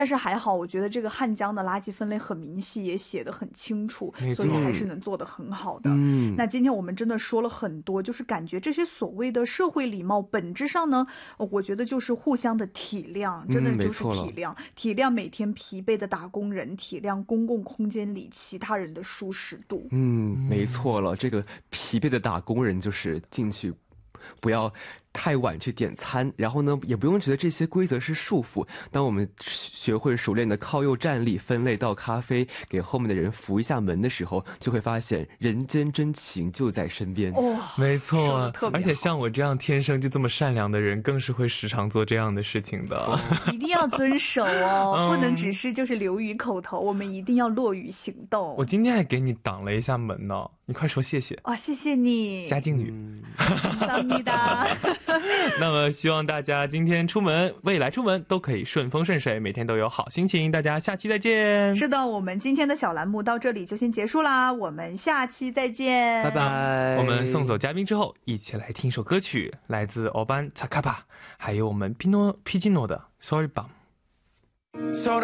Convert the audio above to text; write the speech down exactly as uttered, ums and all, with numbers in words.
但是还好，我觉得这个汉江的垃圾分类很明细，也写得很清楚，所以还是能做得很好的。嗯，那今天我们真的说了很多，就是感觉这些所谓的社会礼貌，本质上呢，我觉得就是互相的体谅，真的就是体谅，嗯、体谅每天疲惫的打工人，体谅公共空间里其他人的舒适度。 嗯，没错了，这个疲惫的打工人就是进去。不要太晚去点餐，然后呢也不用觉得这些规则是束缚，当我们学会熟练的靠右站立分类倒咖啡给后面的人扶一下门的时候，就会发现人间真情就在身边。 哦，没错，而且像我这样天生就这么善良的人更是会时常做这样的事情的。哦、 一定要遵守哦、嗯、不能只是就是流于口头，我们一定要落于行动。 我今天还给你挡了一下门呢，你快说谢谢。 哇、哦，谢谢你， 嘉靖语。那么希望大家今天出门未来出门都可以顺风顺水，每天都有好心情。大家下期再见。 是的，我们今天的小栏目到这里就先结束啦，我们下期再见， 拜拜。 我们送走嘉宾之后一起来听一首歌曲，来自欧班查卡巴还有我们皮诺皮基诺的 Sorry Bum。